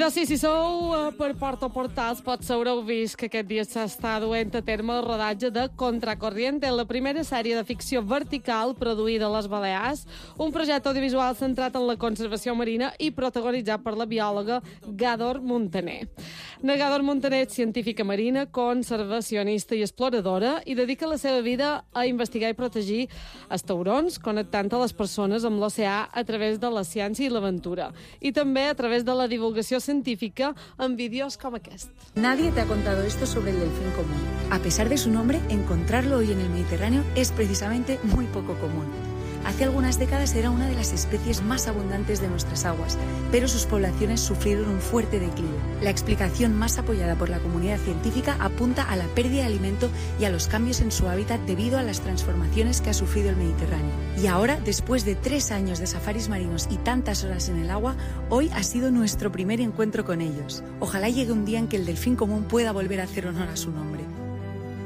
doncs si sou per Port o Portals, potser haureu vist que aquest dia s'està duent a terme el rodatge de Contracorriente, la primera sèrie de ficció vertical produïda a les Balears, un projecte audiovisual centrat en la conservació marina i protagonitzat per la biòloga Gàdor Montaner. Gàdor Montaner és científica marina, conservacionista i exploradora i dedica la seva vida a investigar i protegir els taurons, connectant a les persones amb l'oceà a través de la ciència i l'aventura, i també a través de la divulgació científica en vídeos com aquest. Nadie te ha contado esto sobre el delfín común. A pesar de su nombre, encontrarlo hoy en el Mediterráneo es precisamente muy poco común. Hace algunas décadas era una de las especies más abundantes de nuestras aguas, pero sus poblaciones sufrieron un fuerte declive. La explicación más apoyada por la comunidad científica apunta a la pérdida de alimento y a los cambios en su hábitat debido a las transformaciones que ha sufrido el Mediterráneo. Y ahora, después de 3 años de safaris marinos y tantas horas en el agua, hoy ha sido nuestro primer encuentro con ellos. Ojalá llegue un día en que el delfín común pueda volver a hacer honor a su nombre.